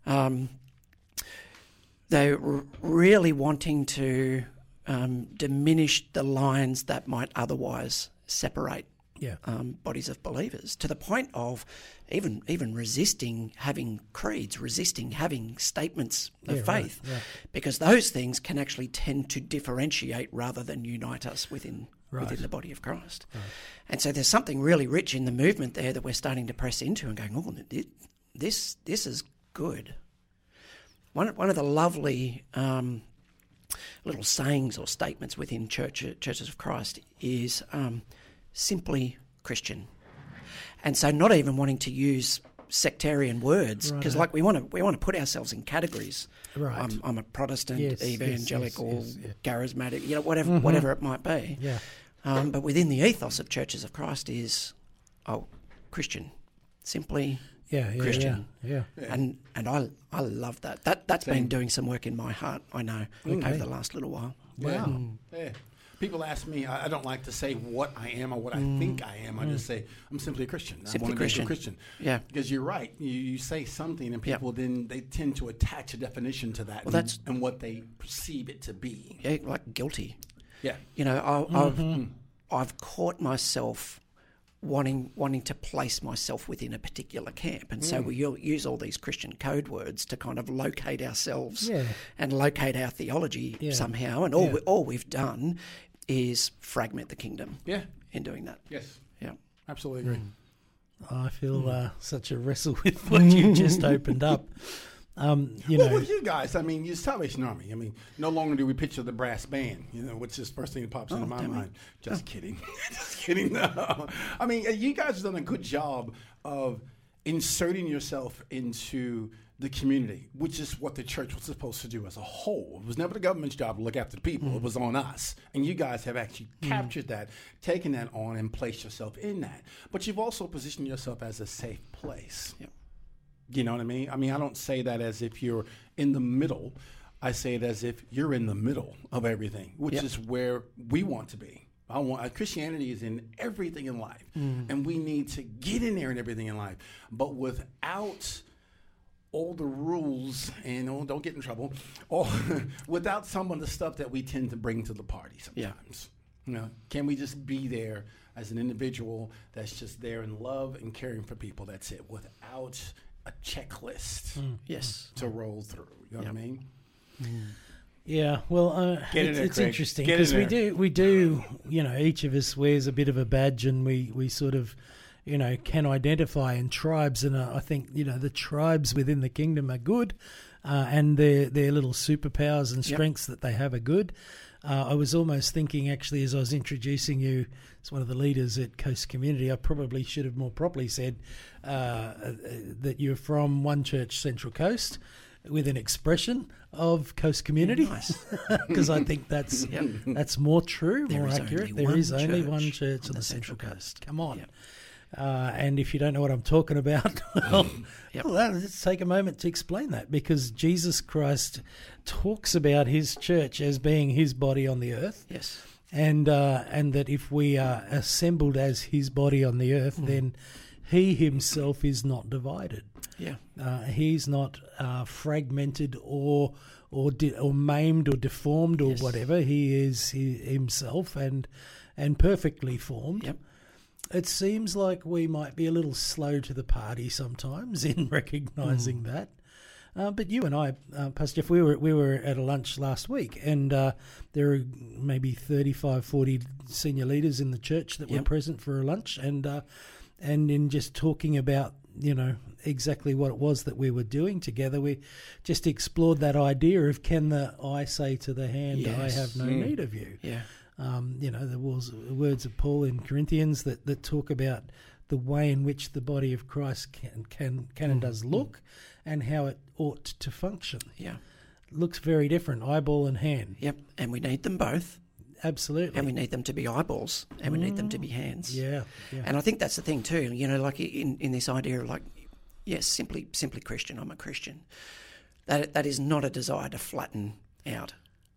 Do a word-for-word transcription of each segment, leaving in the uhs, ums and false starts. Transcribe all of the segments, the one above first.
Um, they're r- really wanting to um, diminish the lines that might otherwise separate Yeah. um, bodies of believers, to the point of even even resisting having creeds, resisting having statements of Yeah, faith, right, right. because those things can actually tend to differentiate rather than unite us within Right. within the body of Christ. Right. And so there's something really rich in the movement there that we're starting to press into and going, oh, this this is good. One one of the lovely um, little sayings or statements within church, churches of Christ is um, simply Christian. And so not even wanting to use sectarian words, because Right. like we want to we want to put ourselves in categories. Right. I'm, I'm a Protestant, Yes, yes, evangelical, yes, yes, yeah. charismatic, you know, whatever Mhm. whatever it might be. Yeah. Um, but within the ethos of churches of Christ is, oh, Christian, simply Yeah. Yeah. Christian. Yeah. Yeah. And and I I love that. That that's Same. been doing some work in my heart, I know, Okay. over the last little while. Yeah. Wow. Yeah. People ask me, I I don't like to say what I am or what I think I am. I just say, I'm simply a Christian. I Simply want to be Christian. a Christian. Yeah. Because you're right. You, you say something and Yeah. people then, they tend to attach a definition to that Well, and, that's- and what they perceive it to be. Yeah, like guilty. Yeah. You know, I, Mm-hmm. I've I've caught myself wanting wanting to place myself within a particular camp, and so Mm. we u- use all these Christian code words to kind of locate ourselves Yeah. and locate our theology Yeah. somehow. And all Yeah. we, all we've done is fragment the kingdom Yeah. in doing that. Yes. Yeah. Absolutely agree. I feel uh, such a wrestle with what you just opened up. Um, you well, know, with you guys, I mean, you're Salvation Army. I mean, no longer do we picture the brass band, you know, which is the first thing that pops into my don't we? mind. Just kidding. Just kidding. No. I mean, you guys have done a good job of inserting yourself into the community, which is what the church was supposed to do as a whole. It was never the government's job to look after the people. It was on us. And you guys have actually captured that, taken that on, and placed yourself in that. But you've also positioned yourself as a safe place. Yep. You know what I mean? I mean, I don't say that as if you're in the middle. I say it as if you're in the middle of everything, which Yep. is where we want to be. I want uh, Christianity is in everything in life, and we need to get in there in everything in life, but without all the rules and oh, don't get in trouble, or without some of the stuff that we tend to bring to the party sometimes. You know, can we just be there as an individual that's just there in love and caring for people? That's it, without a checklist Yes. to roll through. You know what I mean? yeah. Well, uh, Get in it's, there, it's Craig. interesting Get in because we there. do, we do. You know, each of us wears a bit of a badge, and we we sort of, you know, can identify in tribes. And uh, I think you know the tribes within the kingdom are good, uh, and their their little superpowers and Yep. strengths that they have are good. Uh, I was almost thinking, actually, as I was introducing you as one of the leaders at Coast Community, I probably should have more properly said uh, uh, that you're from One Church Central Coast with an expression of Coast Community, Nice. because I think that's Yep. that's more true, There more is accurate. only There one is only church one church on on the the Central Central Coast. Come on. Yep. Uh, and if you don't know what I'm talking about, well, Yep. well, let's take a moment to explain that, because Jesus Christ talks about his church as being his body on the earth, Yes. and uh, and that if we are assembled as his body on the earth, then he himself is not divided. Yeah. Uh, he's not uh, fragmented or or di- or maimed or deformed or Yes. whatever. He is he, himself and and perfectly formed. Yep. It seems like we might be a little slow to the party sometimes in recognising that. Uh, but you and I, uh, Pastor Jeff, we were we were at a lunch last week, and uh, there were maybe thirty-five, forty senior leaders in the church that were Yep. present for a lunch, and uh, and in just talking about you know exactly what it was that we were doing together, we just explored that idea of, can the eye say to the hand, I Yes. have no need of you. Yeah. Um, you know, the was- words of Paul in Corinthians that, that talk about the way in which the body of Christ can can, can and does look, and how it ought to function. Yeah. Looks very different, eyeball and hand. Yep. And we need them both. Absolutely. And we need them to be eyeballs, and we need them to be hands. yeah, yeah. And I think that's the thing too. You know, like in, in this idea of like, yes, simply simply Christian. I'm a Christian. That that is not a desire to flatten out,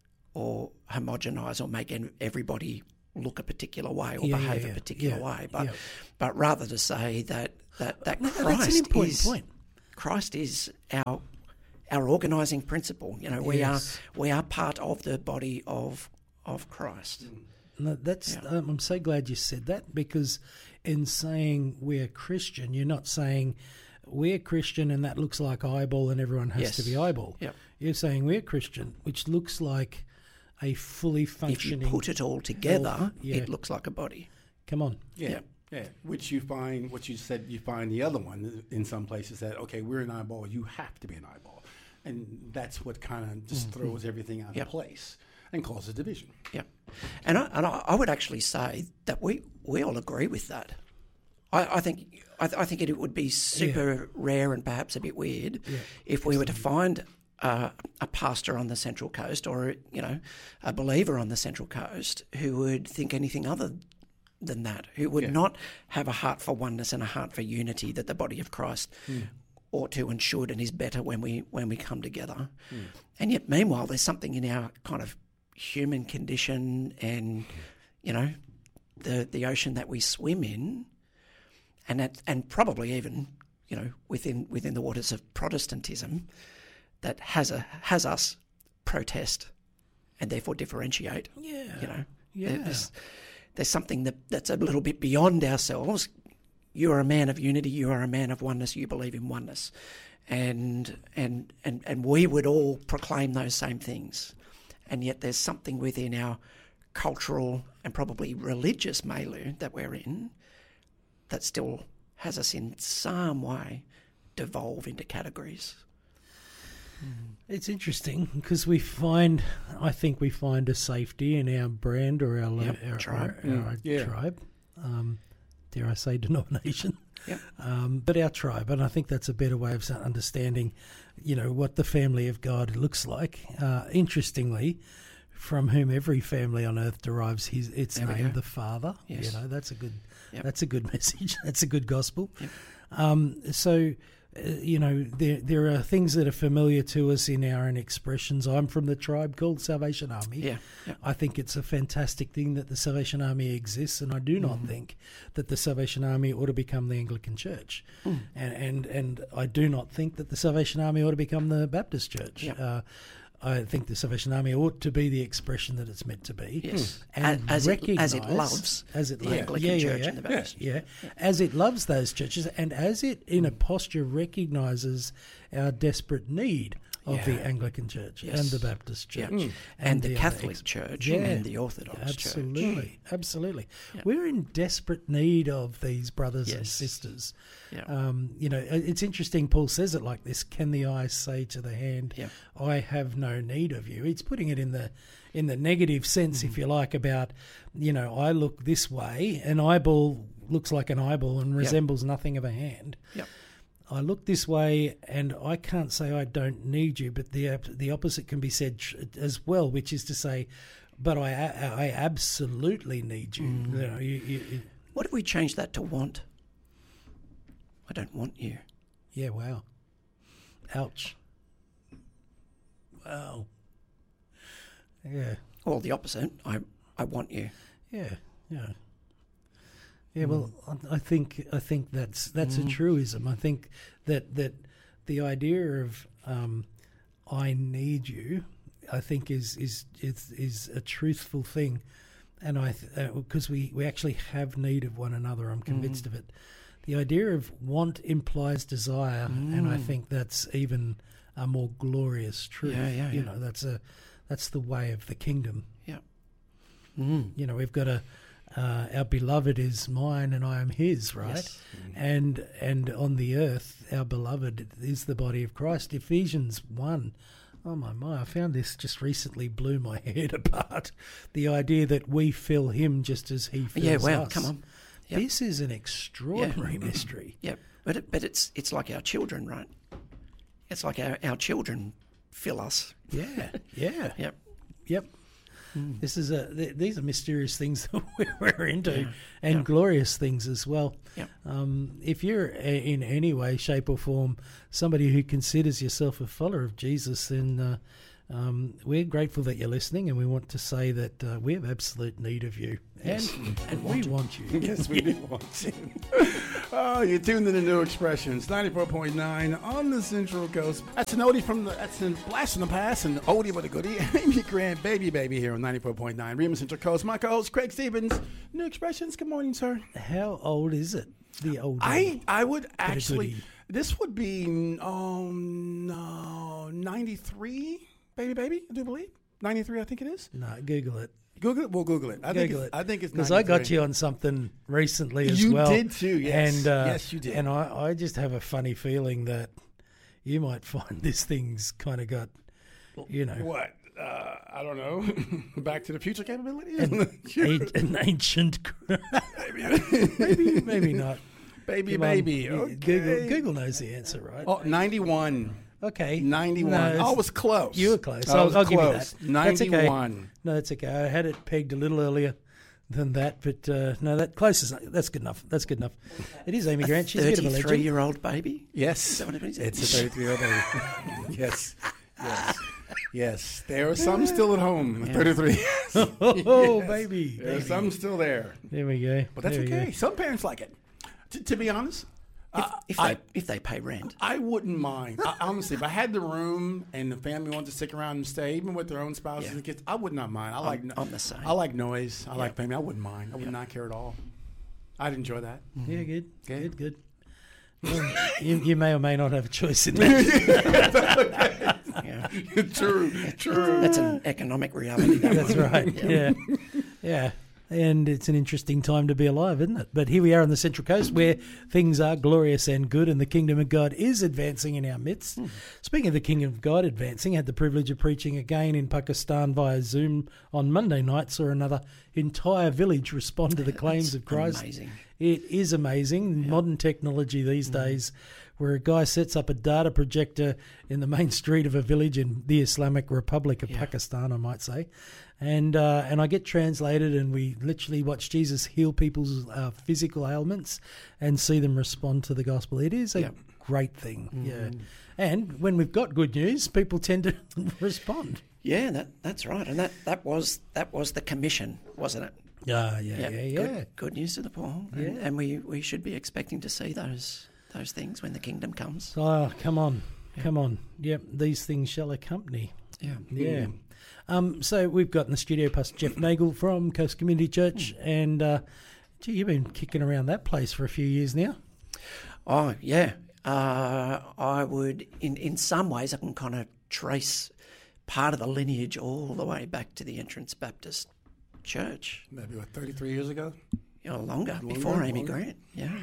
or homogenise, or make en- everybody look a particular way or Yeah, behave yeah, a yeah. particular Yeah, way, but yeah. but rather to say that that that No, Christ that's an important is point. Christ is our our organising principle. You know, we Yes. are we are part of the body of of Christ. No, that's. Yeah. Um, I'm so glad you said that, because in saying we're Christian, you're not saying we're Christian and that looks like eyeball and everyone has Yes. to be eyeball. Yep. You're saying we're Christian, which looks like a fully If you functioning. put it all together, health, yeah. it looks like a body. Come on. Yeah. Yeah. Yeah. Which you find, what you said, you find the other one in some places that, okay, we're an eyeball, you have to be an eyeball. And that's what kind of just throws everything out Yep. of place and causes division. Yeah, and I, and I, I would actually say that we, we all agree with that. I, I think I, th- I think it would be super rare and perhaps a bit weird Yeah. if we were to find uh, a pastor on the Central Coast, or you know, a believer on the Central Coast who would think anything other than that, who would Yeah. not have a heart for oneness and a heart for unity that the body of Christ ought to and should and is better when we when we come together. And yet, meanwhile, there's something in our kind of human condition and, you know, the the ocean that we swim in, and that, and probably even, you know, within within the waters of Protestantism, that has a has us protest and therefore differentiate. Yeah. You know, Yeah. there's there's something that that's a little bit beyond ourselves. You are a man of unity. You are a man of oneness. You believe in oneness, and and and and we would all proclaim those same things, and yet there's something within our cultural and probably religious milieu that we're in that still has us in some way devolve into categories. It's interesting because we find, I think we find a safety in our brand or our, Yep, our, tribe. our, our Mm, yeah. tribe. Um, dare I say denomination? Yep. Um, but our tribe, and I think that's a better way of understanding, you know, what the family of God looks like. Uh, interestingly, from whom every family on earth derives his its There we name, go. the Father. Yes. You know, that's a good, Yep. that's a good message. That's a good gospel. Yep. Um, so. Uh, you know, there there are things that are familiar to us in our own expressions. I'm from the tribe called Salvation Army. Yeah, yeah. I think it's a fantastic thing that the Salvation Army exists, and I do not Mm-hmm. think that the Salvation Army ought to become the Anglican Church. Mm. And, and and I do not think that the Salvation Army ought to become the Baptist Church. Yeah. Uh, I think the Salvation Army ought to be the expression that it's meant to be. Yes, And as, as, it, as it recognise- loves as it the loves- Anglican yeah, yeah, Church yeah. and the Baptist. Yeah, as it loves those churches, and as it, in a posture, recognises our desperate need of the Yeah. Anglican Church Yes. and the Baptist Church Yeah. And the other Catholic ex- Church Yeah. and the Orthodox Church. Absolutely, absolutely. Yeah. We're in desperate need of these brothers and Yes. sisters. Yeah. Um, you know, it's interesting. Paul says it like this: "Can the eye say to the hand, Yeah. I have no need of you?" He's putting it in the in the negative sense, Mm-hmm. if you like, about, you know, I look this way, an eyeball looks like an eyeball and resembles nothing of a hand. Yep. I look this way, and I can't say I don't need you, but the the opposite can be said tr- as well, which is to say, but I I absolutely need you. Mm. You know, you, you, you, What if we change that to want? I don't want you. yeah, wow, ouch, wow, yeah, Or the opposite. I I want you. yeah, yeah. Yeah, well, I I think I think that's that's a truism. I think that that the idea of um, "I need you," I think is is is is a truthful thing, and I because uh, we we actually have need of one another. I'm convinced of it. The idea of want implies desire, and I think that's even a more glorious truth. Yeah, yeah, You yeah. know, that's a that's the way of the kingdom. Yeah. Mm. You know, we've got a uh, our beloved is mine and I am his, right? Yes. And and on the earth, our beloved is the body of Christ. Ephesians one. Oh my my! I found this just recently, blew my head apart. The idea that we fill him just as he fills Yeah. Wow. us. Come on. Yep. This is an extraordinary mystery. Yeah. But it, but it's it's like our children, right? It's like our, our children fill us. Yeah, yeah, Yep. yep. This is a th- these are mysterious things that we're into, Yeah. and Yeah. glorious things as well. Yep. Um, if you're a, in any way, shape, or form somebody who considers yourself a follower of Jesus, then uh, Um, we're grateful that you're listening, and we want to say that uh, we have absolute need of you. Yes. And, And we want. want you. Yes, we do want to. Oh, you're tuned in to New Expressions, ninety-four point nine on the Central Coast. That's an oldie from the, that's a blast from the past, and oldie but a goodie. Amy Grant, baby, baby, here on ninety-four point nine, Rema Central Coast. My co-host, Craig Stevens. New Expressions, good morning, sir. How old is it? The old I I would actually, goodie. this would be, oh, no, ninety-three, baby, baby, I do believe. ninety-three, I think it is. No, Google it. Google it. We'll Google it. I think Google it's, it. I think it's Because I got ninety-three. you on something recently as You well. did too, yes. And, uh, Yes, you did. And I, I just have a funny feeling that you might find this thing's kind of got, you know, What? Uh, I don't know. Back to the Future capabilities? an, a- an ancient. maybe, maybe not. baby, Come on. baby. You- Okay. Google, Google knows the answer, right? Oh, ninety-one. Okay. ninety-one. No, oh, it's- I was close. You were close. I I'll, was I'll close. give you that. That's okay. ninety-one. No, that's okay. I had it pegged a little earlier than that, but uh, no, that close is that's good enough. That's good enough. It is Amy Grant. She's a bit of a legend. thirty-three-year-old baby. Yes. that what it is? It's a thirty-three-year-old baby. Yes. Yes. Yes. There are some still at home. thirty-three. Oh, Yes. baby. There are some still there. There we go. But that's There we okay. go. Some parents like it. T- to be honest, uh, If I, they if they pay rent. I wouldn't mind. I, honestly, if I had the room and the family wanted to stick around and stay, even with their own spouses Yeah. and kids, I would not mind. I like no- I'm the same. I like noise. I like family. I wouldn't mind. I would not care at all. I'd enjoy that. Yeah, good. Okay. Good, good. Well, you, you may or may not have a choice in that. Yeah. True. True. That's an economic reality. That That's one. right. Yeah. Yeah. And it's an interesting time to be alive, isn't it? But here we are on the Central Coast where things are glorious and good and the kingdom of God is advancing in our midst. Hmm. Speaking of the kingdom of God advancing, I had the privilege of preaching again in Pakistan via Zoom on Monday night. Saw another entire village respond to the claims That's of Christ. amazing. It is amazing. Modern technology these days, where a guy sets up a data projector in the main street of a village in the Islamic Republic of Yeah. Pakistan, I might say, and uh, and I get translated, and we literally watch Jesus heal people's uh, physical ailments and see them respond to the gospel. It is a Yeah. great thing, yeah. And when we've got good news, people tend to respond. Yeah, that that's right, and that, that was that was the commission, wasn't it? Yeah, yeah, yeah, yeah. Good, good news to the poor, and, Yeah. and we, we should be expecting to see those those things when the kingdom comes. Oh, come on, come on. Yep, these things shall accompany. Yeah, Yeah. Um, so we've got in the studio Pastor Jeff Nagel from Coast Community Church, and uh, gee, you've been kicking around that place for a few years now. Oh, yeah. Uh, I would, in, in some ways, I can kind of trace part of the lineage all the way back to the Entrance Baptist Church, Maybe what, thirty-three years ago? you know, longer, Longer, before Amy longer. Grant. Yeah.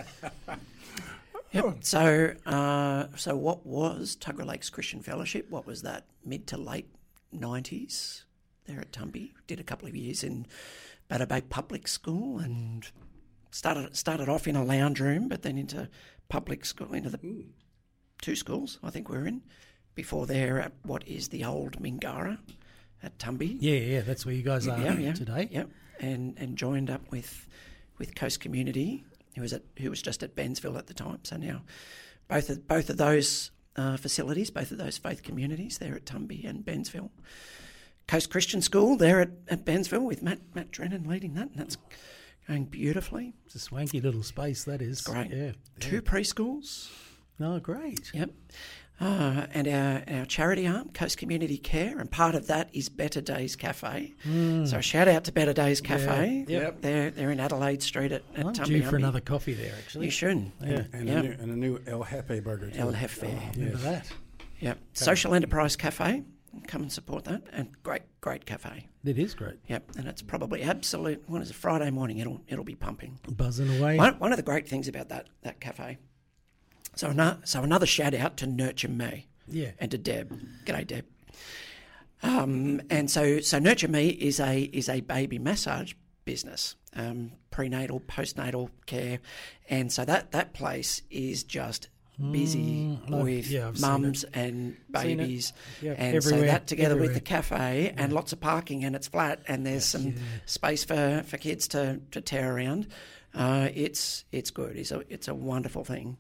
Yep. So, uh, so what was Tuggerah Lakes Christian Fellowship? What was that? Mid to late nineties there at Tumby. Did a couple of years in Batter Bay Public School and started started off in a lounge room, but then into public school, into the two schools I think we were in. Before there at what is the old Mingara at Tumby. Yeah, yeah, that's where you guys are Yeah, yeah. today. Yep. And and joined up with with Coast Community, who was at who was just at Bensville at the time. So now both of both of those uh, facilities, both of those faith communities, there at Tumby and Bensville. Coast Christian School there at, at Bensville with Matt Matt Drennan leading that, and that's going beautifully. It's a swanky little space, that is. Great. Yeah. Two preschools. Oh, great. Yep. Uh, and our, our charity arm, Coast Community Care, and part of that is Better Days Cafe. So shout out to Better Days Cafe. Yeah, yep. They're, they're in Adelaide Street at, at I'm Tumby. due for Umby. another coffee there, actually. You should. Yeah. And, Yep. a, new, and a new El Jefe burger, too. El Jefe. Remember that? Yep. Social Enterprise Cafe. Come and support that. And great, great cafe. It is great. Yep. And it's probably absolute. What is it? Friday morning. It'll it'll be pumping. Buzzing away. One, one of the great things about that that cafe. So another so another shout out to Nurture Me. Yeah. And to Deb. G'day, Deb. Um, and so, so Nurture Me is a is a baby massage business, um, prenatal, postnatal care, and so that, that place is just busy Mm, with yeah, I've seen mums and Seen it. babies, Yeah, and so everywhere, that together with everywhere. the cafe and lots of parking, and it's flat, and there's some space for, for kids to, to tear around. Uh, it's it's good. It's a it's a wonderful thing.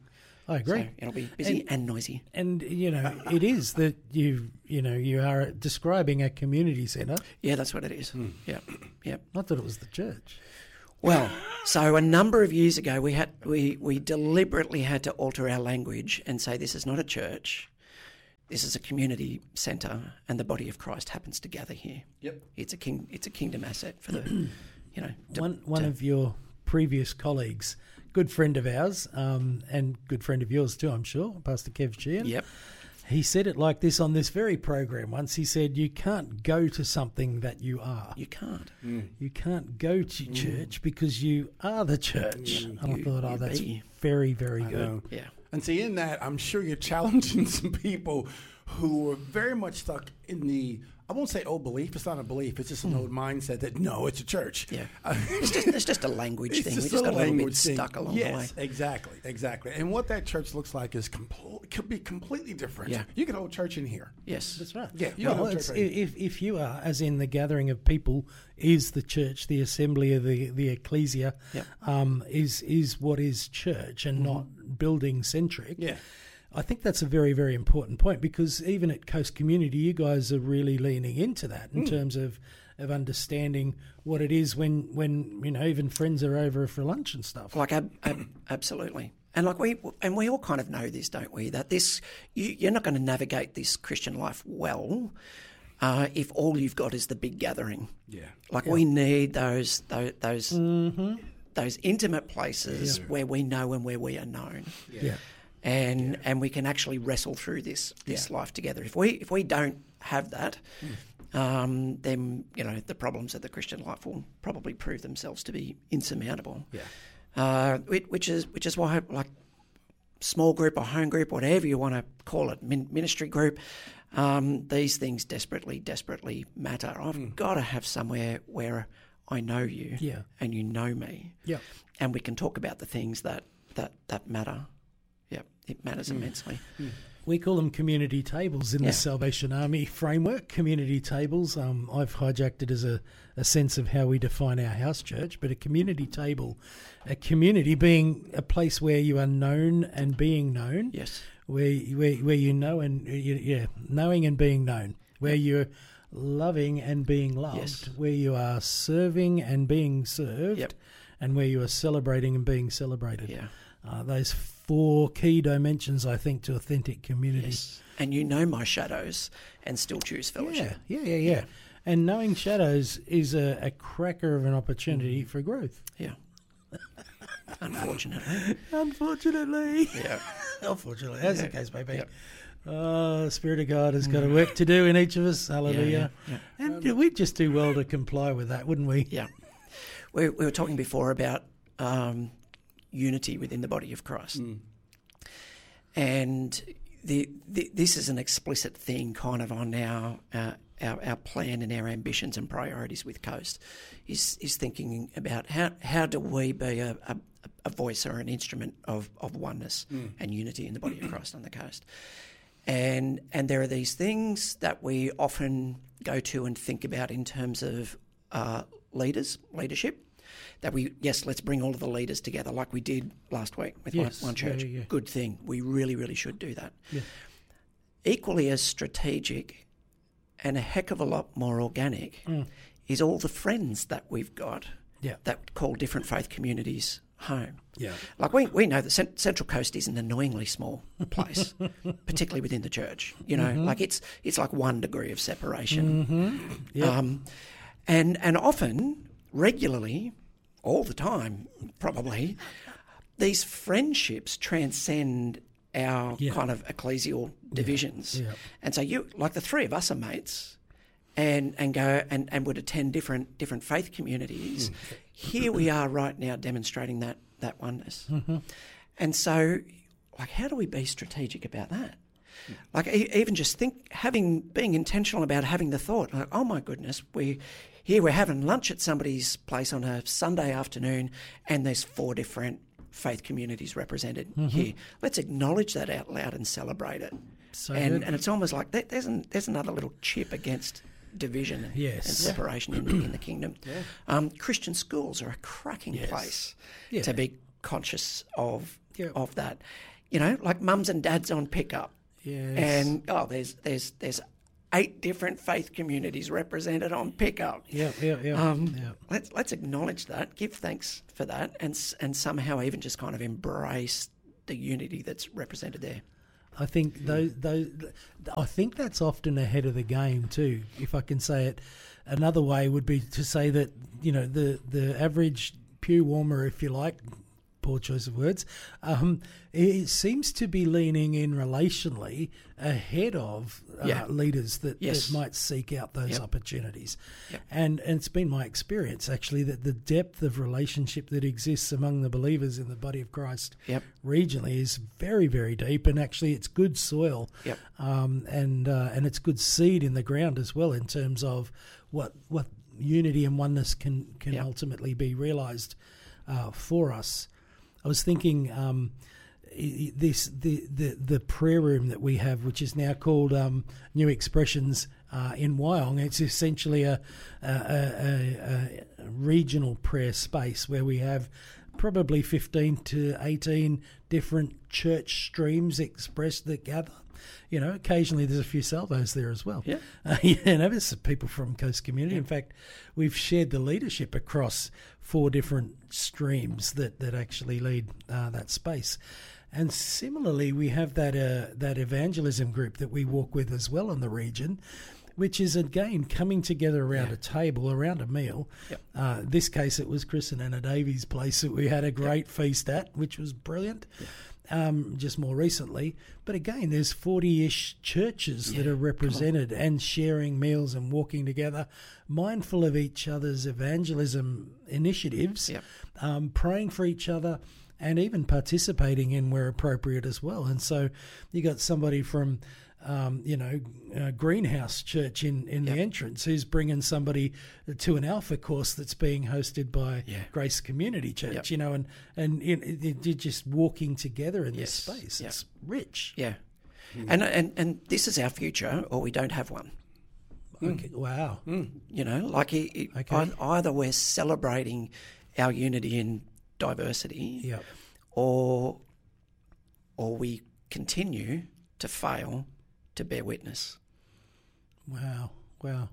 I agree. So it'll be busy and, and noisy. And, you know, it is that you, you know, you are describing a community centre. Yeah, that's what it is. Mm. Yeah, yeah. I thought it was the church. Well, so a number of years ago, we had we, we deliberately had to alter our language and say this is not a church, this is a community centre, and the body of Christ happens to gather here. Yep. It's a king. It's a kingdom asset for the, you know. To, one one to, of your previous colleagues, good friend of ours, um, and good friend of yours too, I'm sure, Pastor Kev Sheehan. Yep. He said it like this on this very program once. He said, you can't go to something that you are. You can't. Mm. You can't go to mm. church because you are the church. Mm. And You- I thought, oh, you that's be. very, very I good. know. Yeah. And see, in that, I'm sure you're challenging some people who are very much stuck in the, I won't say old belief, it's not a belief, it's just an old mindset that, no, it's a church. Yeah. Uh, It's just, it's just a language It's thing. just We just a got a little bit language thing. stuck along yes, the way. exactly, exactly. And what that church looks like is compl- could be completely different. Yeah. You could hold church in here. Yes. That's right. Yeah, you Well, know, it's, church right if if you are, as in the gathering of people, is the church, the assembly of the the ecclesia, Yep. um, is is what is church and Mm-hmm. not building centric. Yeah. I think that's a very, very important point because even at Coast Community, you guys are really leaning into that in Mm. terms of, of understanding what it is when, when, you know, even friends are over for lunch and stuff. Like ab- ab- absolutely, and like we and we all kind of know this, don't we? That this you, you're not going to navigate this Christian life well uh, if all you've got is the big gathering. Yeah. Like we need those those those, Mm-hmm. those intimate places Yeah. where we know and where we are known, Yeah. and and we can actually wrestle through this this life together. If we if we don't have that. Um, then you know the problems of the Christian life will probably prove themselves to be insurmountable. Yeah. Uh, which which is which is why like small group or home group, whatever you want to call it, min- ministry group, um, these things desperately, desperately matter. I've got to have somewhere where I know you Yeah. and you know me, Yeah. and we can talk about the things that that, that matter. Yeah, it matters immensely. We call them community tables in Yeah. the Salvation Army framework. Community tables. Um, I've hijacked it as a, a sense of how we define our house church, but a community table, a community being a place where you are known and being known, Yes. where where where you know and you, yeah, knowing and being known, where you're loving and being loved, Yes. where you are serving and being served, Yep. and where you are celebrating and being celebrated. Yeah. Uh, those four key dimensions, I think, to authentic community. Yes. And you know my shadows and still choose fellowship. Yeah, yeah, yeah, yeah. And knowing shadows is a, a cracker of an opportunity for growth. Yeah. Unfortunately. Unfortunately. Yeah. Unfortunately, as the Yeah. case may be. Yep. Oh, the Spirit of God has got a work to do in each of us. Hallelujah. Yeah, And we'd just do well to comply with that, wouldn't we? Yeah. We, we were talking before about um, unity within the body of Christ. And the, the this is an explicit thing kind of on our, uh, our our plan and our ambitions and priorities with Coast, is is thinking about how, how do we be a, a, a voice or an instrument of, of oneness and unity in the body of Christ on the Coast. And and there are these things that we often go to and think about in terms of uh, leaders, leadership, that we, yes, let's bring all of the leaders together like we did last week with Yes, one, one yeah, church. yeah, yeah. Good thing. We really, really should do that. Yeah. Equally as strategic and a heck of a lot more organic is all the friends that we've got Yeah. that call different faith communities home. Yeah. Like we, we know that Cent- Central Coast is an annoyingly small place, particularly within the church. You know, Mm-hmm. like it's it's like one degree of separation, Yeah. um, and and often, regularly, all the time, probably, these friendships transcend our Yeah. kind of ecclesial divisions, Yeah. and so you like the three of us are mates. And, and go and, and would attend different different faith communities. Here we are right now demonstrating that that oneness. Mm-hmm. And so, like, how do we be strategic about that? Like, e- even just think, having being intentional about having the thought, like, oh my goodness, we here we're having lunch at somebody's place on a Sunday afternoon, and there's four different faith communities represented here. Let's acknowledge that out loud and celebrate it. So and good. and it's almost like there- there's an, there's another little chip against division and, Yes. and separation in, in the kingdom. Um, Christian schools are a cracking Yes. place Yeah. to be conscious of Yeah. of that. you know, like mums and dads on pickup. Yes. And, oh, there's there's there's eight different faith communities represented on pickup. Yeah, yeah, yeah. Um, yeah. Let's let's acknowledge that, give thanks for that, and s- and somehow even just kind of embrace the unity that's represented there. I think those, those, I think that's often ahead of the game too. If I can say it, another way would be to say that, you know, the the average pew warmer, if you like, poor choice of words, um, it seems to be leaning in relationally ahead of uh, Yeah. leaders that, Yes. that might seek out those Yep. opportunities. Yep. And and it's been my experience actually that the depth of relationship that exists among the believers in the body of Christ Yep. regionally is very, very deep, and actually it's good soil, Yep. um, and uh, and it's good seed in the ground as well in terms of what what unity and oneness can can Yep. ultimately be realised uh, for us. I was thinking um, i- i- this the, the the prayer room that we have, which is now called um, New Expressions uh, in Wyong. It's essentially a, a, a, a regional prayer space where we have probably fifteen to eighteen different church streams expressed that gather. You know, occasionally there's a few salvos there as well. Yeah. Uh, you know, there's some people from Coast Community. In fact, we've shared the leadership across four different streams that, that actually lead uh, that space. And similarly, we have that uh, that evangelism group that we walk with as well in the region, which is, again, coming together around Yeah. a table, around a meal. Yep. Uh, this case, it was Chris and Anna Davies' place that we had a great feast at, which was brilliant. Um, just more recently. But again, there's forty-ish churches that Yeah, are represented and sharing meals and walking together, mindful of each other's evangelism initiatives, Yep. um, praying for each other, and even participating in where appropriate as well. And so you got somebody from, um, you know, uh, Greenhouse Church in, in Yep. the entrance who's bringing somebody to an Alpha course that's being hosted by Yeah. Grace Community Church, Yep. you know, and, and it, it, you're just walking together in Yes. this space. Yep. It's rich. Yeah. And, and and this is our future, or we don't have one. Okay. Wow. You know, like it, it, Okay. ei- either we're celebrating our unity in diversity, Yeah. or or we continue to fail to bear witness. Wow. Wow.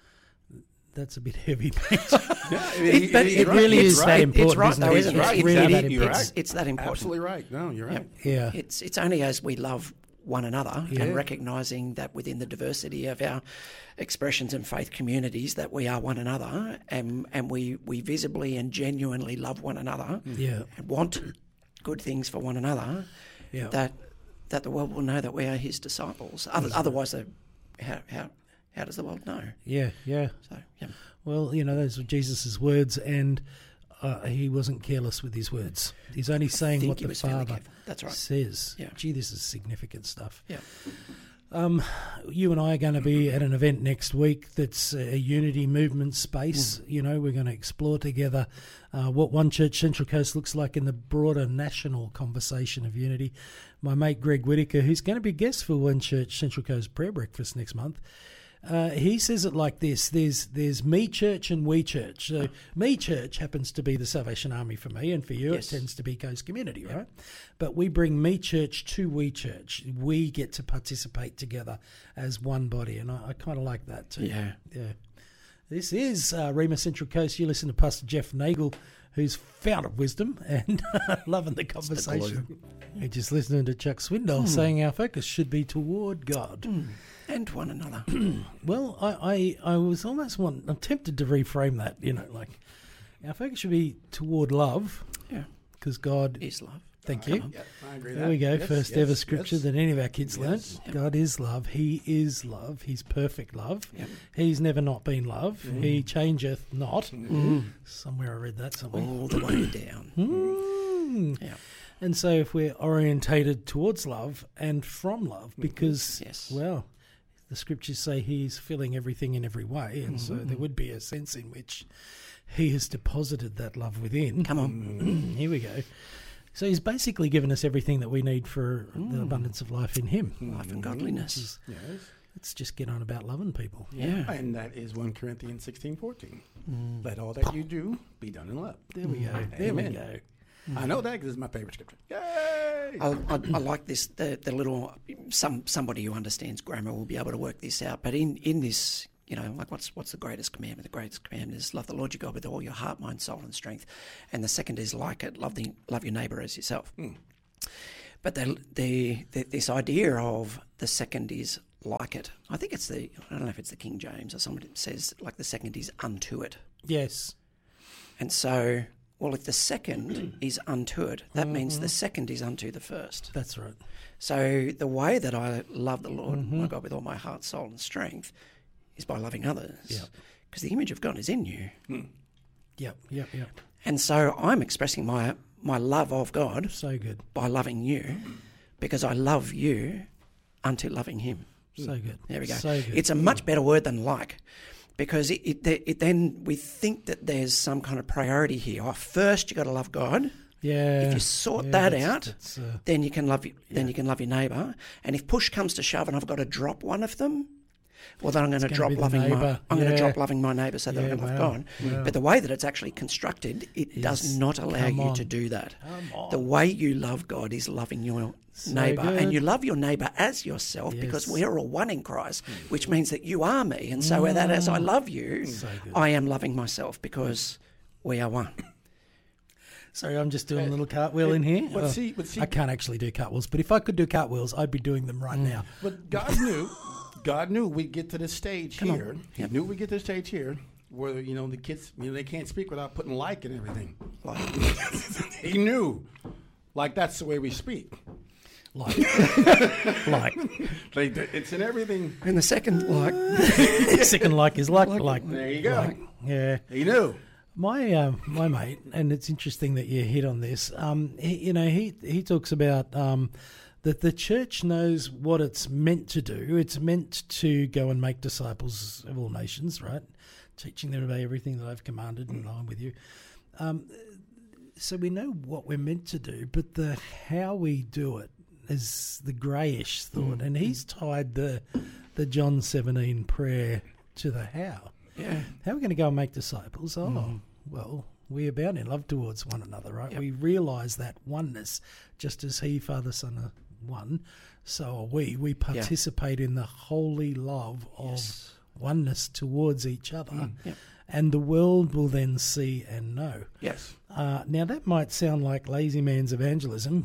That's a bit heavy. Yeah, It- but he's it right. really He's is right. that It- important, it's right, isn't though, it? isn't It's it? It's, really it- that it- You're important. it's, it's that important. Absolutely right. No, you're right. Yeah. Yeah. It's it's only as we love one another Yeah. and recognising that within the diversity of our expressions and faith communities that we are one another, and and we, we visibly and genuinely love one another Yeah. and want good things for one another, Yeah. that that the world will know that we are his disciples. Other, otherwise, they, how, how, how does the world know? Yeah. Yeah. So, yeah. Well, you know, those were Jesus' words, and uh, he wasn't careless with his words. He's only saying think what he the was fairly Father careful. That's right. says. Yeah. Gee, this is significant stuff. Yeah. Um, you and I are going to be at an event next week that's a unity movement space. You know, we're going to explore together uh, what One Church Central Coast looks like in the broader national conversation of unity. My mate Greg Whitaker, who's going to be guest for One Church Central Coast Prayer Breakfast next month, Uh, he says it like this: "There's there's me church and we church. So me church happens to be the Salvation Army for me, and for you Yes. it tends to be Coast Community, right? But we bring me church to we church. We get to participate together as one body, and I, I kind of like that too. Yeah. yeah. This is uh, Rema Central Coast. You listen to Pastor Jeff Nagel, who's fount of wisdom and loving the conversation. You're just listening to Chuck Swindoll saying our focus should be toward God. And one another. Well, I, I, I was almost want, I'm tempted to reframe that, you know, like our focus should be toward love, Yeah. because God, Is love. thank you. Yeah, I agree with There that. we go, Yes, first yes, ever yes. scripture that any of our kids Yes. learnt. God is love. He is love. He's perfect love. Yep. He's never not been love. He changeth not. Mm. Somewhere I read that somewhere. All the way down. Mm. Yeah. And so if we're orientated towards love and from love, because, Yes. well, the scriptures say he's filling everything in every way, and so there would be a sense in which he has deposited that love within. Come on. Here we go. So he's basically given us everything that we need for the abundance of life in him. Life and godliness. Yes. Let's just get on about loving people. Yeah. And that is First Corinthians sixteen fourteen. Let all that you do be done in love. There we go. There Amen. we go. I know that because it's my favorite scripture. Yay! I, I, I like this. The, the little some somebody who understands grammar will be able to work this out. But in, in this, you know, like what's what's the greatest commandment? The greatest commandment is love the Lord your God with all your heart, mind, soul, and strength. And the second is like it, love the love your neighbour as yourself. Mm. But the, the the this idea of the second is like it. I think it's the I don't know if it's the King James or somebody says like the second is unto it. Yes. And so. Well, if the second is unto it, that mm-hmm. means the second is unto the first. That's right. So the way that I love the Lord, mm-hmm. my God, with all my heart, soul and strength is by loving others. Yeah. Because the image of God is in you. Mm. Yep, yep, yep. And so I'm expressing my, my love of God so good by loving you because I love you unto loving him. So good. There we go. So good. It's a much better word than like. Because it, it, it then we think that there's some kind of priority here. Oh, first you got to love God. Yeah. If you sort yeah, that that's, out, that's, uh, then you can love you, then yeah. you can love your neighbour. And if push comes to shove, and I've got to drop one of them, well, then I'm going to drop loving my I'm yeah. going to drop loving my neighbour so that yeah, I can love wow. God. Wow. But the way that it's actually constructed, it Is, does not allow you on. to do that. Come The way you love God is loving your so neighbour, good. and you love your neighbour as yourself yes. because we are all one in Christ, which means that you are me, and so mm. that as I love you, so I am loving myself because we are one. Sorry, I'm just doing a little cartwheel in here. But oh, see, but see, I can't actually do cartwheels, but if I could do cartwheels, I'd be doing them right mm. now. But God knew, God knew we'd get to this stage Come here. on. He Yep. knew we'd get to this stage here where, you know, the kids, you know, they can't speak without putting like and everything. Like, He knew. Like, that's the way we speak. Like, like, Like, it's in everything. and the second, like, second like is like, like. There you go. Like, yeah. He knew. My um, my mate, and it's interesting that you hit on this. Um, he, you know, he he talks about um, that the church knows what it's meant to do. It's meant to go and make disciples of all nations, right? Teaching them about everything that I've commanded in line with you. Um, so we know what we're meant to do, but the how we do it is the greyish thought. And he's tied the the John seventeen prayer to the how. yeah, How are we going to go and make disciples? Oh, Mm. well, we abound in love towards one another, right? Yep. We realise that oneness, just as He, Father, Son are one, so are we. We participate in the holy love of Yes. oneness towards each other, Mm. Yep. and the world will then see and know. yes, Uh, now, that might sound like lazy man's evangelism,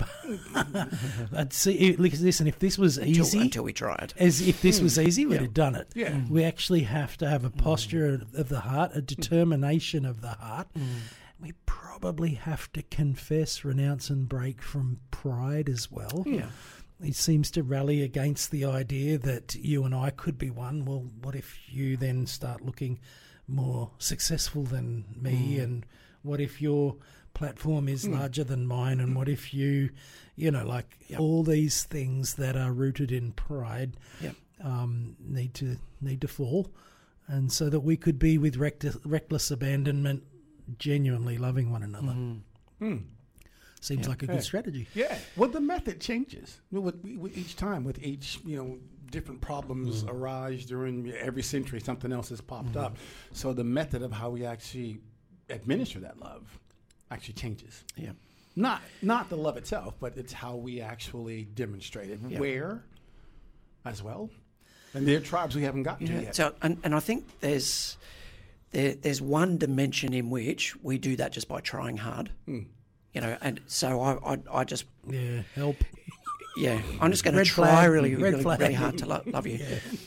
but see, listen, if this was until, easy... until we try it. As if this was easy, we'd Yeah. have done it. Yeah. We actually have to have a posture of the heart, a determination of the heart. We probably have to confess, renounce, and break from pride as well. Yeah. He seems to rally against the idea that you and I could be one. Well, what if you then start looking more successful than me? Mm. And what if your platform is Mm. larger than mine? And what if you, you know, like Yep. all these things that are rooted in pride Yep. um, need to need to fall, and so that we could be with reckless, reckless abandonment, genuinely loving one another. Mm. Hmm. Seems Yeah. like a Yeah. good strategy. Yeah. Well, the method changes with, with each time, with each, you know, different problems arise during every century. Something else has popped up. So the method of how we actually administer that love actually changes. Yeah. Not not the love itself, but it's how we actually demonstrate it. Yeah. Where, as well. And there are tribes we haven't gotten to Yeah. yet. So, and, and I think there's there, there's one dimension in which we do that just by trying hard. Mm. You know, and so I, I, I just, Yeah, help. yeah, I'm just going to Red try flag. really, Red really, flag. really hard to lo- love you.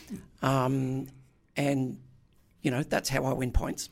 Um, and, you know, that's how I win points,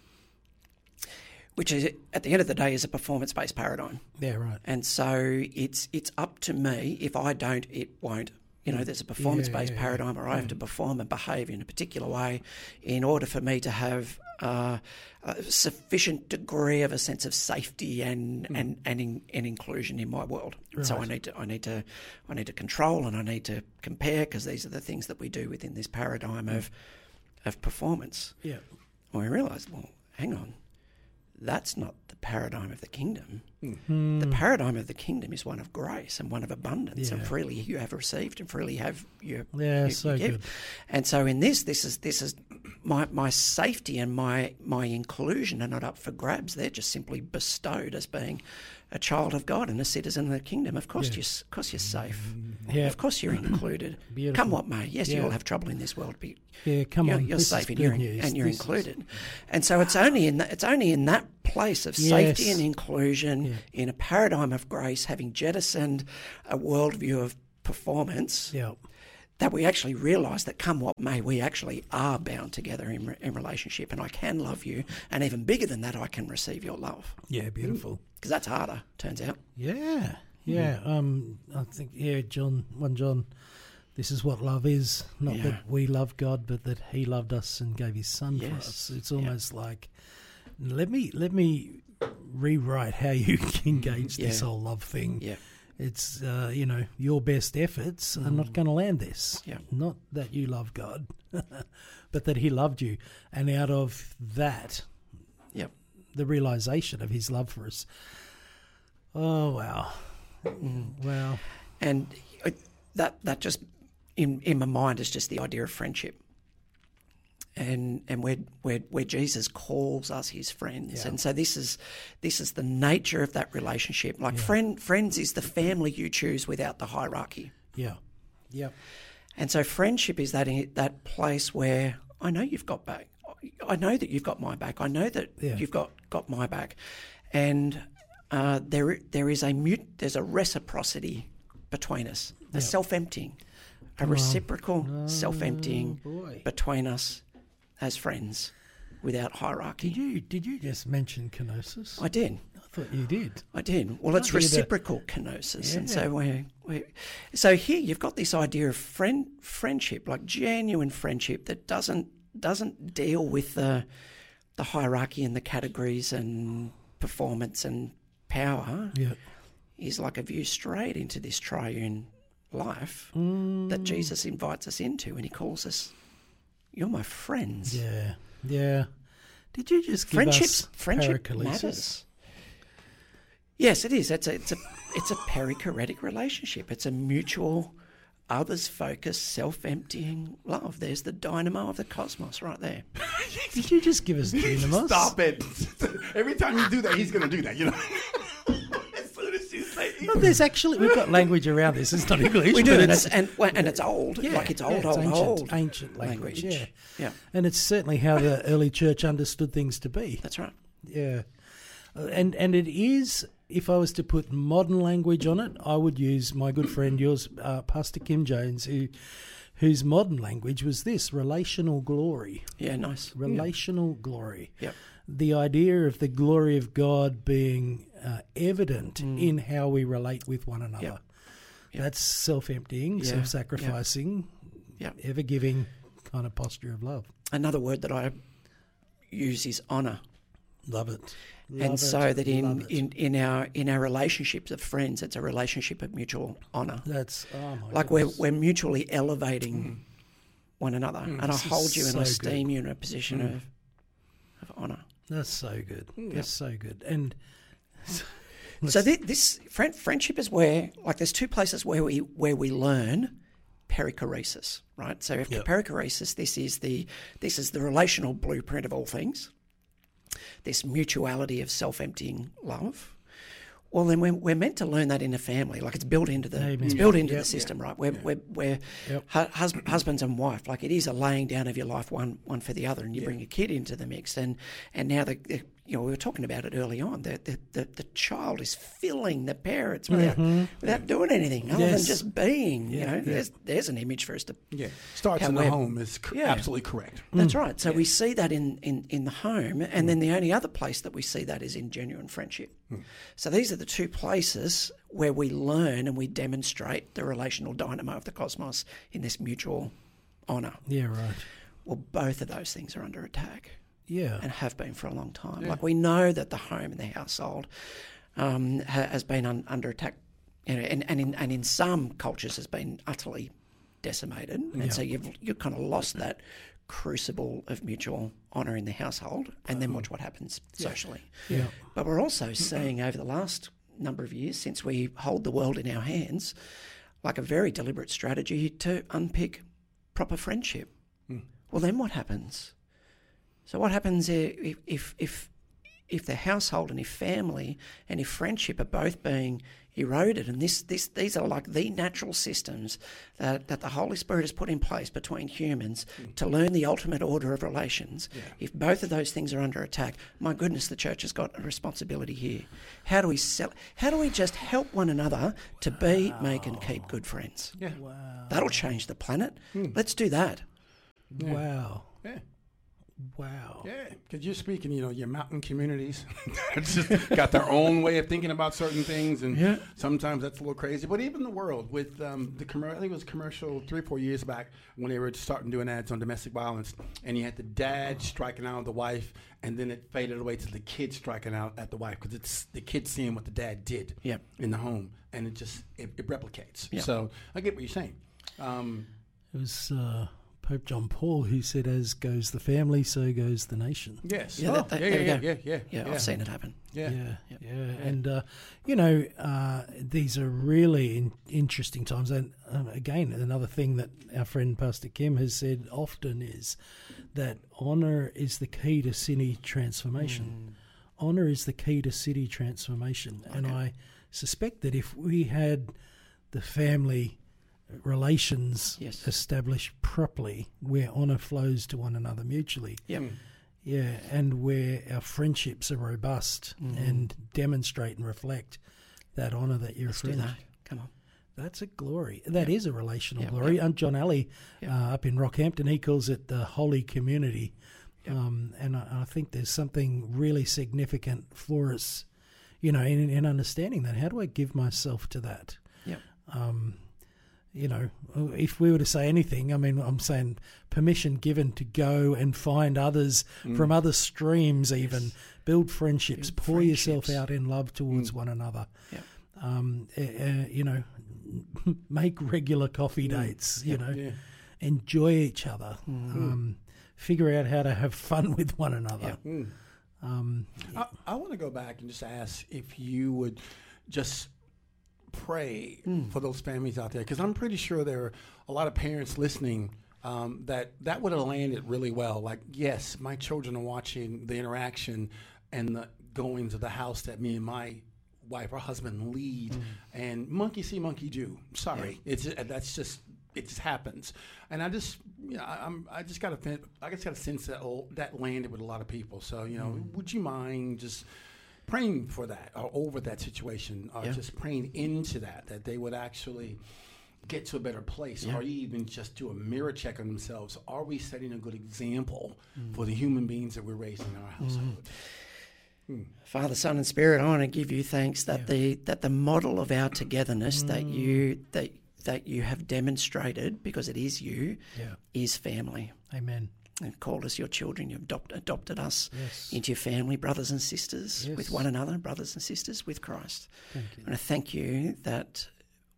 which is, at the end of the day, is a performance-based paradigm. Yeah, right. And so it's it's up to me. If I don't, it won't. You know, there's a performance-based yeah, yeah. paradigm where I have to perform and behave in a particular way in order for me to have uh, a sufficient degree of a sense of safety and Mm. and and, in, and inclusion in my world. So I Right. need to I need to I need to control and I need to compare, because these are the things that we do within this paradigm of of performance. Yeah. And we realise, well, hang on, that's not the paradigm of the kingdom. Hmm. The paradigm of the kingdom is one of grace and one of abundance, and Yeah. freely you have received and freely have you, Yeah, you, so you give. good. And so in this, this is this is my my safety and my my inclusion are not up for grabs. They're just simply bestowed as being a child of God and a citizen of the kingdom. Of course, Yeah. you're, of course you're safe. Yeah. Of course you're included. Beautiful. Come what may. Yes, Yeah. you'll have trouble in this world, but Yeah, come you're, on. you're this safe is and good you're, news. and you're This is- included. And so it's only in that, it's only in that place of safety Yes. and inclusion, Yeah. in a paradigm of grace, having jettisoned a worldview of performance, Yeah. that we actually realise that come what may, we actually are bound together in, re- in relationship, and I can love you, and even bigger than that, I can receive your love. Yeah, beautiful. Because that's harder, turns out. Yeah, yeah. Um, I think yeah, John, one John. This is what love is. Not Yeah. that we love God, but that He loved us and gave His Son for Yes. us. It's Yeah. almost like let me let me rewrite how you engage this Yeah. whole love thing. Yeah. It's uh, you know your best efforts are not going to land this. Yeah. Not that you love God, but that He loved you, and out of that, Yep. the realization of His love for us. Oh wow, wow. And uh, that that just in in my mind is just the idea of friendship, and and where where where Jesus calls us His friends, Yeah. and so this is this is the nature of that relationship. Like friend friends is the family you choose without the hierarchy, Yeah, yeah, and so friendship is that that place where I know you've got back, I know that you've got my back, I know that Yeah. you've got got my back, and uh, there there is a mute, there's a reciprocity between us, a Yeah. self-emptying, a reciprocal self-emptying boy. between us as friends without hierarchy. Did you did you just mention kenosis? I did. I thought you did. I did. Well, it's hear that. reciprocal kenosis, and Yeah. so we we so here you've got this idea of friend friendship, like genuine friendship that doesn't doesn't deal with the the hierarchy and the categories and performance and power. Yeah. Is like a view straight into this triune life Mm. that Jesus invites us into, and He calls us, "You're my friends." Yeah. Yeah. Did you just give Friendships, us friendship perichoresis? matters. Yes, it is. It's a, it's a, it's a perichoretic relationship. It's a mutual, others-focused, self-emptying love. There's the dynamo of the cosmos right there. Did you just give us dynamos? Stop it. Every time you do that, he's going to do that, you know. As soon as you say Well, there's actually we've got language around this. It's not English. We do, but and it's it's, and, well, and it's old. yeah, like it's old, yeah, it's old, ancient, old ancient language. Yeah. Yeah, And it's certainly how the early church understood things to be. that's right. Yeah, Uh, and and it is. If I was to put modern language on it, I would use my good friend yours, uh, Pastor Kim Jones, who whose modern language was this: relational glory. Yeah, nice. Relational glory. Yep. The idea of the glory of God being uh, evident in how we relate with one another. Yep. Yep. That's self-emptying, Yeah. self-sacrificing, Yep. ever-giving kind of posture of love. Another word that I use is honour. Love it. Love And it. so that in, Love it. in, in our in our relationships of friends, it's a relationship of mutual honour. That's oh my Like we're goodness. we're mutually elevating one another, and I This is hold you and so I good. esteem you in a position of of honour. That's so good. That's so good. And So thi- this friend, friendship is where, like, there's two places where we where we learn perichoresis, right? So if Yep. perichoresis, this is the this is the relational blueprint of all things. This mutuality of self-emptying love. Well, then we're, we're meant to learn that in a family. Like it's built into the Amen. it's built into Yep. the system, right? We're we're, we're Yep. hu- hus- husbands and wife. Like it is a laying down of your life one one for the other, and you bring a kid into the mix. And and now the, the you know we were talking about it early on. The the, the, the child is filling the parents without without doing anything other Mm-hmm. Yes. than just being. You Yeah, know, yeah. there's there's an image for us to. Yeah, starts How in the we're- home is c- Yeah. absolutely correct. That's right. So we see that in, in, in the home, and then the only other place that we see that is in genuine friendship. So these are the two places where we learn and we demonstrate the relational dynamo of the cosmos in this mutual honour. yeah, right. Well, both of those things are under attack Yeah. and have been for a long time. Like we know that the home and the household um, ha- has been un- under attack, you know, and, and, in, and in some cultures has been utterly decimated. And so you've you've kind of lost that crucible of mutual honour in the household, and then watch what happens socially. Yeah. But we're also seeing over the last number of years, since we hold the world in our hands, like a very deliberate strategy to unpick proper friendship. Well, then what happens? So what happens if if if if the household and if family and if friendship are both being eroded, and this, this these are like the natural systems that, that the Holy Spirit has put in place between humans mm. to learn the ultimate order of relations. Yeah. If both of those things are under attack, my goodness, the church has got a responsibility here. How do we sell, how do we just help one another to wow. be, make and keep good friends? Yeah. Wow. That'll change the planet. Mm. Let's do that. Yeah. Wow. Yeah. Wow. Yeah, because you're speaking, you know, your mountain communities just got their own way of thinking about certain things, and yeah. sometimes that's a little crazy. But even the world with um, the commercial, I think it was a commercial three, four years back when they were starting doing ads on domestic violence, and you had the dad striking out at the wife, and then it faded away to the kid striking out at the wife because it's the kid seeing what the dad did yep. in the home, and it just it, it replicates. Yep. So I get what you're saying. Um, it was. Uh Pope John Paul, who said, as goes the family, so goes the nation. Yes. Yeah, oh, that, that, yeah, yeah, yeah, yeah, yeah, yeah, yeah. I've seen it happen. Yeah. Yeah, yep. yeah. yeah. And, uh, you know, uh, these are really in, interesting times. And um, again, another thing that our friend Pastor Kim has said often is that honour is the key to city transformation. Mm. Honour is the key to city transformation. Okay. And I suspect that if we had the family relations yes. established properly, where honour flows to one another mutually. Yep. Mm. Yeah, and where our friendships are robust mm. and demonstrate and reflect that honour that you're Let's referring do that. Come on. That's a glory. That yep. is a relational yep. glory. Yep. And John Alley yep. uh, up in Rockhampton, he calls it the holy community. Yep. Um, and I, I think there's something really significant for us, you know, in, in understanding that. How do I give myself to that? Yep. Um, you know, if we were to say anything, I mean, I'm saying permission given to go and find others mm. from other streams, even yes. build friendships, build pour friendships. yourself out in love towards mm. one another. Yeah. Um, uh, uh, you know, make regular coffee mm. dates. You yeah. know, yeah. enjoy each other. Mm. Um, figure out how to have fun with one another. Yeah. Mm. Um, I, I want to go back and just ask if you would just pray mm. for those families out there, because I'm pretty sure there are a lot of parents listening um, that that would have landed really well. Like, yes, my children are watching the interaction and the goings of the house that me and my wife or husband lead, mm. and monkey see, monkey do. Sorry, yeah. it's that's just it just happens. And I just, you know, I, I'm I just got a I just got a sense that oh, that landed with a lot of people. So you know, mm. would you mind just praying for that or over that situation, or yeah. just praying into that, that they would actually get to a better place, yeah. or even just do a mirror check on themselves. Are we setting a good example mm. for the human beings that we're raising in our household? Mm. Mm. Father, Son, and Spirit, I want to give you thanks that yeah. the that the model of our togetherness mm. that you that that you have demonstrated, because it is you, yeah. is family. Amen. And called us your children. You've adopt, adopted us yes. into your family, brothers and sisters, yes. with one another, brothers and sisters with Christ. Thank you. And I thank you that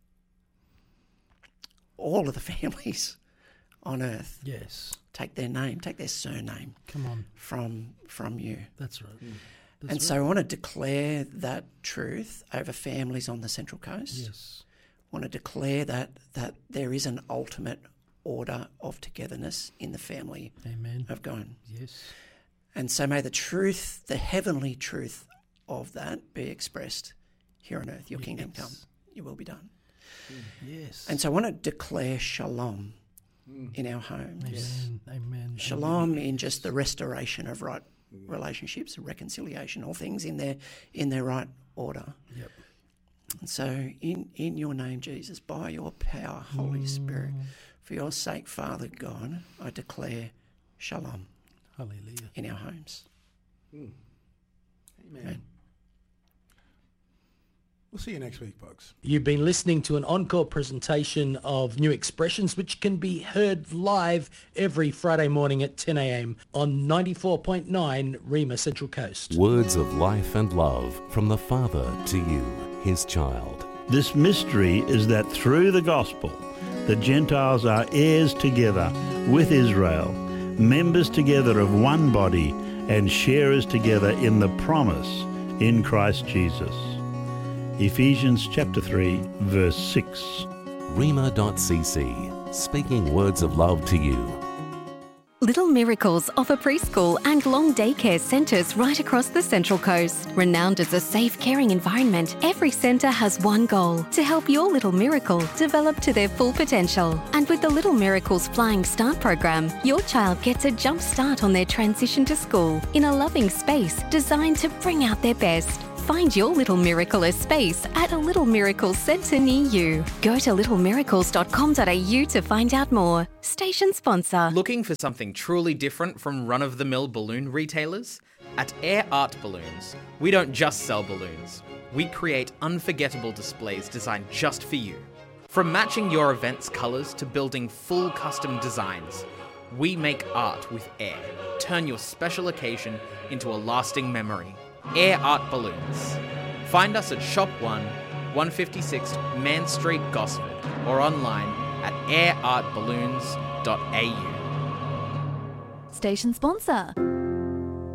all of the families on earth yes. take their name, take their surname Come on. from from you. That's right. Mm. That's and right. so I want to declare that truth over families on the Central Coast. Yes. I want to declare that that there is an ultimate order of togetherness in the family Amen. of God. Yes. And so may the truth, the heavenly truth of that be expressed here on earth. Your yes. kingdom come, your will be done. Yes. And so I want to declare shalom mm. in our homes. Yes. Amen. Shalom Amen. in just the restoration of right relationships, reconciliation, all things in their in their right order. Yep. And so in, in your name, Jesus, by your power, Holy mm. Spirit, for your sake, Father God, I declare shalom. Hallelujah. In our homes. Mm. Amen. Amen. We'll see you next week, folks. You've been listening to an encore presentation of New Expressions, which can be heard live every Friday morning at ten a.m. on ninety-four point nine Rima Central Coast. Words of life and love from the Father to you, his child. This mystery is that through the gospel, the Gentiles are heirs together with Israel, members together of one body, and sharers together in the promise in Christ Jesus. Ephesians chapter three, verse six. Rima dot c c, speaking words of love to you. Little Miracles offer preschool and long daycare centres right across the Central Coast. Renowned as a safe, caring environment, every centre has one goal: to help your little miracle develop to their full potential. And with the Little Miracles Flying Start program, your child gets a jump start on their transition to school in a loving space designed to bring out their best. Find your Little Miracle a space at a Little Miracles centre near you. Go to little miracles dot com dot a u to find out more. Station sponsor. Looking for something truly different from run-of-the-mill balloon retailers? At Air Art Balloons, we don't just sell balloons. We create unforgettable displays designed just for you. From matching your event's colours to building full custom designs, we make art with air. Turn your special occasion into a lasting memory. Air Art Balloons. Find us at Shop one, one fifty-six Man Street, Gosford, or online at air art balloons dot a u. Station sponsor.